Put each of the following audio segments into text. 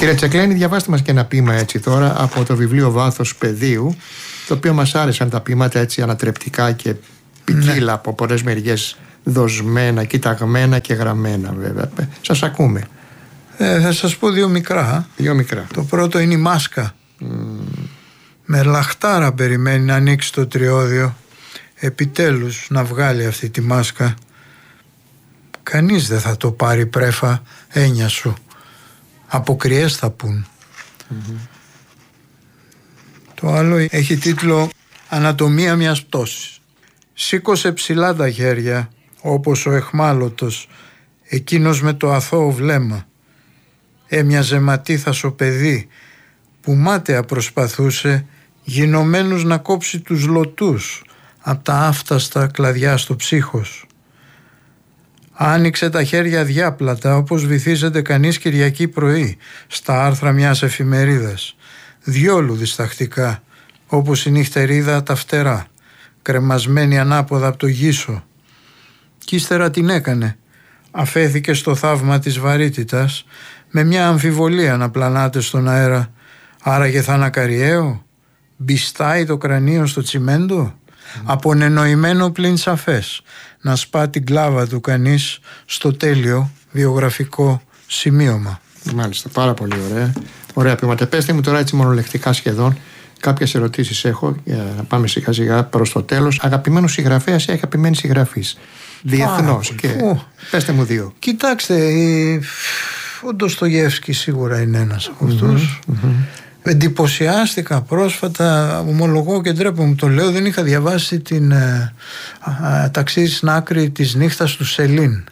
Κύριε Τσεκλένη, διαβάστε μας και ένα ποίημα έτσι τώρα από το βιβλίο Βάθος Πεδίου, το οποίο μας άρεσαν τα ποίηματα έτσι ανατρεπτικά και ποικίλα από πολλές μεριές, δοσμένα, κοιταγμένα και γραμμένα βέβαια. Σας ακούμε. Θα σας πω δύο μικρά. Το πρώτο είναι η Μάσκα. Με λαχτάρα περιμένει να ανοίξει το τριώδιο, επιτέλους να βγάλει αυτή τη μάσκα. Κανείς δεν θα το πάρει πρέφα, έννοια σου. Αποκριές θα πουν. Το άλλο έχει τίτλο «Ανατομία μιας πτώσης». Σήκωσε ψηλά τα χέρια όπως ο εχμάλωτος, εκείνος με το αθώο βλέμμα. Έμοιαζε ματίθασο παιδί που μάταια προσπαθούσε γινωμένους να κόψει τους λωτούς από τα άφταστα κλαδιά στο ψύχος. Άνοιξε τα χέρια διάπλατα όπως βυθίζεται κανείς Κυριακή πρωί στα άρθρα μιας εφημερίδας, διόλου δισταχτικά όπως η νυχτερίδα τα φτερά, κρεμασμένη ανάποδα από το γύσο. Κι ύστερα την έκανε. Αφέθηκε στο θαύμα της βαρύτητας με μια αμφιβολία να πλανάται στον αέρα. Άραγε θα ανακαριέω, μπιστάει το κρανίο στο τσιμέντο, απονενοημένο πλην σαφές, να σπά την κλάβα του κανείς στο τέλειο βιογραφικό σημείωμα. Μάλιστα, πάρα πολύ ωραία. Ωραία ποίηματα. Πέστε μου τώρα έτσι μονολεκτικά σχεδόν. Κάποιες ερωτήσεις έχω για να πάμε σιγά σιγά προς το τέλος. Αγαπημένος συγγραφέας ή αγαπημένη συγγραφής διεθνώς? Και πέστε μου δύο. Κοιτάξτε, ο Ντοστογεύσκη σίγουρα είναι ένας από αυτούς. Εντυπωσιάστηκα πρόσφατα, ομολογώ και ντρέπομαι το λέω, δεν είχα διαβάσει την ταξίδι στην άκρη της νύχτας του Σελήν.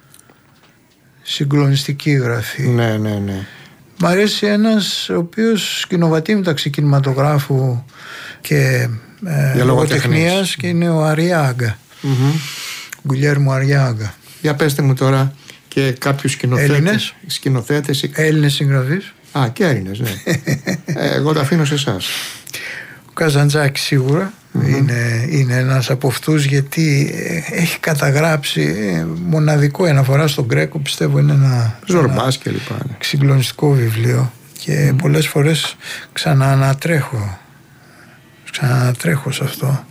Συγκλονιστική γραφή. Ναι. Μ' αρέσει ένας ο οποίος σκηνοβατεί μεταξύ κινηματογράφου και λογοτεχνίας και είναι ο Αριάγκα. Γκουλιέρμο Αριάγκα. Για πέστε μου τώρα και κάποιους σκηνοθέτες. Έλληνες συγγραφείς. Και Έλληνες, ναι. Εγώ τα αφήνω σε εσάς. Ο Καζαντζάκης σίγουρα είναι ένας από αυτούς, γιατί έχει καταγράψει μοναδικό, αναφορά στον Γκρέκο, πιστεύω είναι ένα Ζορμπάς και λοιπά, ναι. Συγκλονιστικό βιβλίο και πολλές φορές ξαναανατρέχω σε αυτό.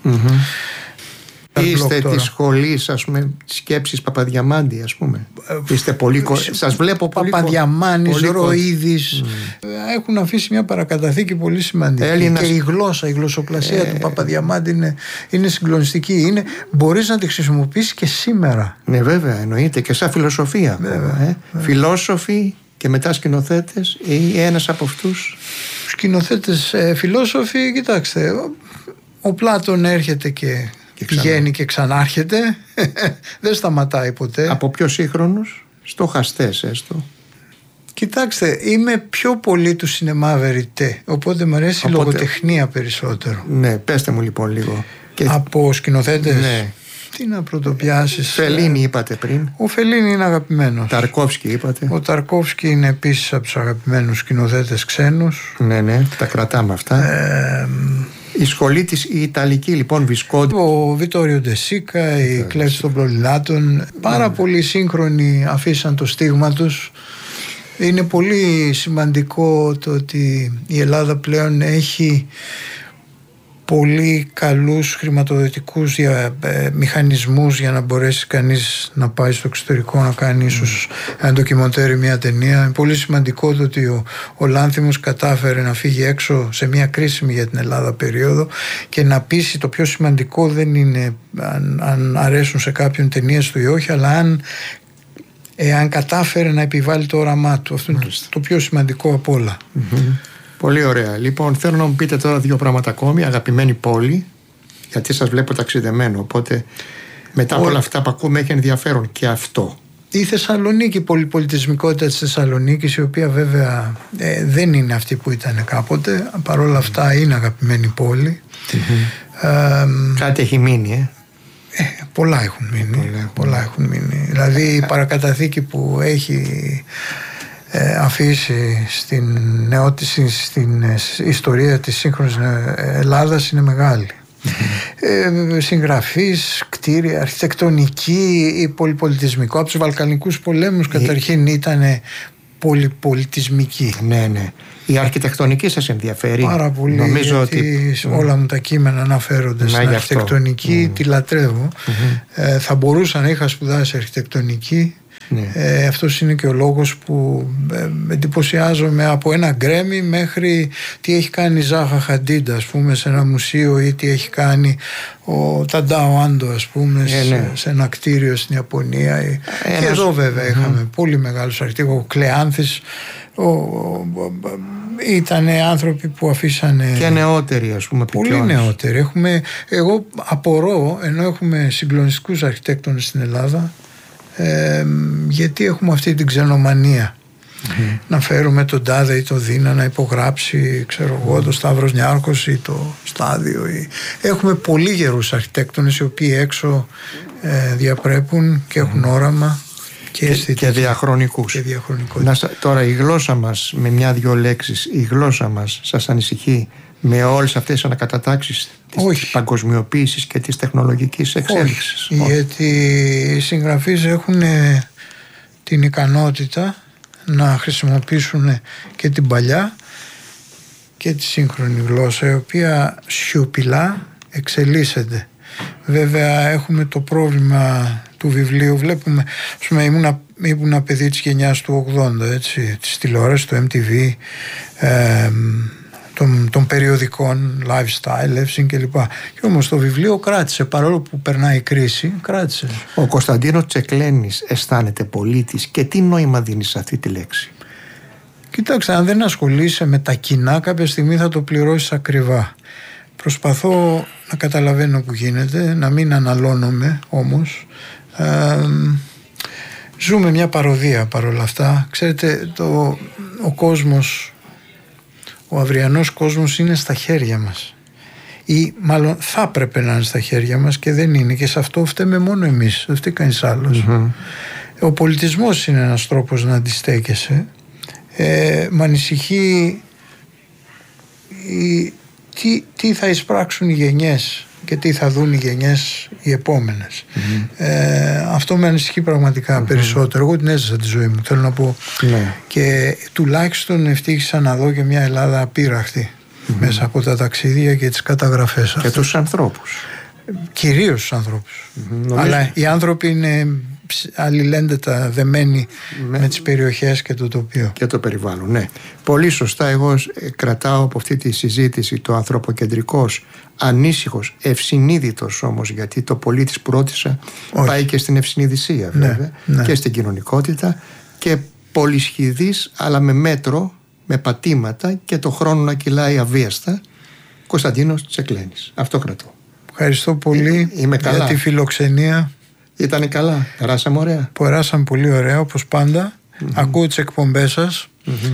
Είστε της σχολής, ας πούμε, σκέψης Παπαδιαμάντη, ας πούμε? Είστε πολύ σας βλέπω πολύ. Παπαδιαμάνης, Ροίδης έχουν αφήσει μια παρακαταθήκη πολύ σημαντική. Και η γλώσσα, η γλωσσοκλασία του Παπαδιαμάντη είναι συγκλονιστική. Μπορείς να τη χρησιμοποιήσεις και σήμερα. Ναι, βέβαια, εννοείται, και σαν φιλοσοφία. Φιλόσοφοι και μετά σκηνοθέτες, ή ένας από αυτούς? Σκηνοθέτες, φιλόσοφοι, κοιτάξτε, ο Πλάτων έρχεται και πηγαίνει και ξανάρχεται. Δεν σταματάει ποτέ. Από πιο σύγχρονους, στοχαστές έστω? Κοιτάξτε, είμαι πιο πολύ του σινεμά βεριτέ, οπότε μου αρέσει η λογοτεχνία περισσότερο. Ναι, πέστε μου λοιπόν λίγο. Από σκηνοθέτες. Ναι. Τι να πρωτοπιάσεις? Φελίνη είπατε πριν. Ο Φελίνη είναι αγαπημένος. Ταρκόφσκι είπατε. Ο Ταρκόφσκι είναι επίσης από τους αγαπημένους σκηνοθέτες ξένους. Ναι, τα κρατάμε αυτά. Η σχολή της, η Ιταλική λοιπόν, Βισκόντι. Ο Βιτόριο Ντεσίκα, η Κλέφτης των Προλυλάτων. Πάρα πολλοί σύγχρονοι αφήσαν το στίγμα τους. Είναι πολύ σημαντικό το ότι η Ελλάδα πλέον έχει πολύ καλούς χρηματοδοτικούς μηχανισμούς για να μπορέσει κανείς να πάει στο εξωτερικό να κάνει ίσως ένα ντοκιμαντέρ ή μια ταινία. Είναι πολύ σημαντικό το ότι ο Λάνθιμος κατάφερε να φύγει έξω σε μια κρίσιμη για την Ελλάδα περίοδο και να πείσει. Το πιο σημαντικό δεν είναι αν αρέσουν σε κάποιον ταινίες του ή όχι, αλλά εάν κατάφερε να επιβάλλει το όραμά του. Αυτό είναι το πιο σημαντικό από όλα. Πολύ ωραία. Λοιπόν, θέλω να μου πείτε τώρα δύο πράγματα ακόμη. Αγαπημένη πόλη, γιατί σας βλέπω ταξιδεμένο, οπότε μετά από όλα αυτά που ακούμε έχει ενδιαφέρον και αυτό. Η Θεσσαλονίκη, η πολυπολιτισμικότητα της Θεσσαλονίκης, η οποία βέβαια δεν είναι αυτή που ήταν κάποτε, παρόλα αυτά είναι αγαπημένη πόλη. Κάτι έχει μείνει, Πολλά έχουν μείνει. Δηλαδή η παρακαταθήκη που έχει αφήσει στην ιστορία της σύγχρονης Ελλάδας είναι μεγάλη. Συγγραφείς, κτίρια, αρχιτεκτονική, πολυπολιτισμικό. Από τους Βαλκανικούς πολέμους καταρχήν ήταν πολυπολιτισμική. Ναι. Η αρχιτεκτονική σας ενδιαφέρει? Πάρα πολύ. Νομίζω ότι όλα μου τα κείμενα αναφέρονται στην αρχιτεκτονική. Τη λατρεύω. Θα μπορούσα να είχα σπουδάσει αρχιτεκτονική. Ναι. Αυτός είναι και ο λόγος που εντυπωσιάζομαι από ένα γκρέμι μέχρι τι έχει κάνει η Ζάχα Χαντίντα, ας πούμε, σε ένα μουσείο, ή τι έχει κάνει ο Ταντάο Άντο, ας πούμε, σε ένα κτίριο στην Ιαπωνία. Και εδώ βέβαια είχαμε πολύ μεγάλους αρχιτέκτονες. Ο Κλεάνθης, ήταν άνθρωποι που αφήσανε. Και νεότεροι, ας πούμε. Πολύ νεότεροι. Εγώ απορώ, ενώ έχουμε συγκλονιστικούς αρχιτέκτονες στην Ελλάδα, γιατί έχουμε αυτή την ξενομανία. Να φέρουμε τον τάδε ή τον Δίνα να υπογράψει, ξέρω εγώ, το Σταύρος Νιάρχος ή το Στάδιο. Έχουμε πολύ γερούς αρχιτέκτονες οι οποίοι έξω διαπρέπουν και έχουν όραμα και διαχρονικούς. Τώρα η γλώσσα μας, με μια-δυο λέξεις, η γλώσσα μας σας ανησυχεί με όλες αυτές τις ανακατατάξεις της παγκοσμιοποίησης και της τεχνολογικής εξέλιξης? Όχι, γιατί οι συγγραφείς έχουν την ικανότητα να χρησιμοποιήσουν και την παλιά και τη σύγχρονη γλώσσα, η οποία σιωπηλά εξελίσσεται. Βέβαια έχουμε το πρόβλημα του βιβλίου. Βλέπουμε, ας πούμε, ήμουν παιδί της γενιάς του 80, έτσι, της τηλεόρασης, του MTV, των περιοδικών, lifestyle, Εύσην κλπ. Και όμως το βιβλίο κράτησε, παρόλο που περνάει η κρίση, κράτησε. Ο Κωνσταντίνος Τσεκλένης αισθάνεται πολίτης, και τι νόημα δίνει σε αυτή τη λέξη? Κοιτάξτε, αν δεν ασχολείσαι με τα κοινά, κάποια στιγμή θα το πληρώσεις ακριβά. Προσπαθώ να καταλαβαίνω που γίνεται, να μην αναλώνομαι όμως. Ζούμε μια παροδία παρόλα αυτά. Ξέρετε, ο κόσμος, ο αυριανός κόσμος είναι στα χέρια μας, ή μάλλον θα έπρεπε να είναι στα χέρια μας και δεν είναι, και σε αυτό φταίμε μόνο εμείς, δεν φταίει κανείς άλλος. Ο πολιτισμός είναι ένας τρόπος να αντιστέκεσαι. Μ' ανησυχεί τι θα εισπράξουν οι γενιές και τι θα δουν οι γενιές οι επόμενες. Αυτό με ανησυχεί πραγματικά περισσότερο. Εγώ την έζησα τη ζωή μου, θέλω να πω. Και τουλάχιστον ευτύχησα να δω και μια Ελλάδα απείραχτη μέσα από τα ταξίδια και τις καταγραφές. Και τους ανθρώπους. Κυρίως τους ανθρώπους. Αλλά οι άνθρωποι είναι αλληλένδετα δεμένοι με τις περιοχές και το τοπίο και το περιβάλλον. Ναι, πολύ σωστά. Εγώ κρατάω από αυτή τη συζήτηση το ανθρωποκεντρικός, ανήσυχος, ευσυνείδητος όμως, γιατί το πολίτης που ρώτησα πάει και στην ευσυνειδησία βέβαια, και στην κοινωνικότητα, και πολυσχηδής, αλλά με μέτρο, με πατήματα, και το χρόνο να κυλάει αβίαστα. Κωνσταντίνος Τσεκλένης. Αυτό κρατώ. Ευχαριστώ πολύ για τη φιλοξενία. Ήτανε καλά, περάσαμε ωραία. Περάσαμε πολύ ωραία, όπως πάντα. Ακούω τις εκπομπές σας.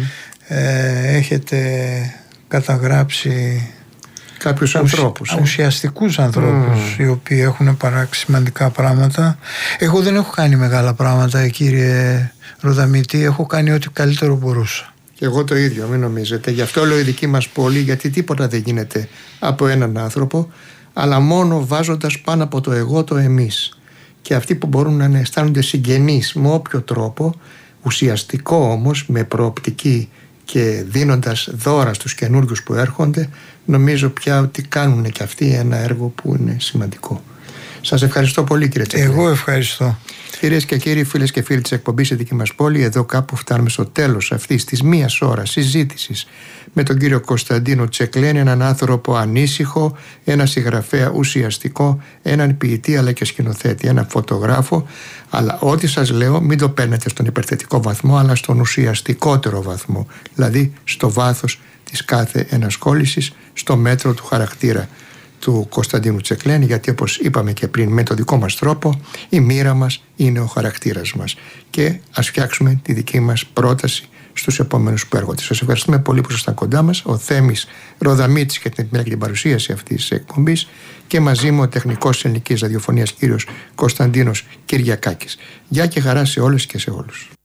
Έχετε καταγράψει κάποιους ανθρώπους, ουσιαστικούς ανθρώπους, οι οποίοι έχουν παράξει σημαντικά πράγματα. Εγώ δεν έχω κάνει μεγάλα πράγματα, κύριε Ροδαμίτη. Έχω κάνει ό,τι καλύτερο μπορούσα. Και εγώ το ίδιο, μην νομίζετε. Γι' αυτό λέω η δική μας πόλη, γιατί τίποτα δεν γίνεται από έναν άνθρωπο, αλλά μόνο βάζοντας πάνω από το εγώ το εμείς. Και αυτοί που μπορούν να αισθάνονται συγγενείς με όποιο τρόπο, ουσιαστικό όμως, με προοπτική και δίνοντας δώρα στους καινούργιους που έρχονται, νομίζω πια ότι κάνουν και αυτοί ένα έργο που είναι σημαντικό. Σας ευχαριστώ πολύ, κύριε Τσεκλένη. Εγώ ευχαριστώ. Κυρίες και κύριοι, φίλες και φίλοι της εκπομπής «Η δική μας πόλη», εδώ κάπου φτάνουμε στο τέλος αυτής της μίας ώρας συζήτησης με τον κύριο Κωνσταντίνο Τσεκλένη, έναν άνθρωπο ανήσυχο, έναν συγγραφέα ουσιαστικό, έναν ποιητή αλλά και σκηνοθέτη, έναν φωτογράφο. Αλλά ό,τι σας λέω μην το παίρνετε στον υπερθετικό βαθμό, αλλά στον ουσιαστικότερο βαθμό, δηλαδή στο βάθος της κάθε ενασχόλησης, στο μέτρο του χαρακτήρα του Κωνσταντίνου Τσεκλένη, γιατί όπως είπαμε και πριν, με το δικό μας τρόπο η μοίρα μας είναι ο χαρακτήρας μας, και ας φτιάξουμε τη δική μας πρόταση στους επόμενους που έρχονται. Σας ευχαριστούμε πολύ που ήσασταν κοντά μας, ο Θέμης Ροδαμίτης για την επιμέλεια και την παρουσίαση αυτής της εκπομπής, και μαζί μου ο τεχνικός της ελληνικής ραδιοφωνίας κύριος Κωνσταντίνος Κυριακάκης. Γεια και χαρά σε όλες και σε όλους.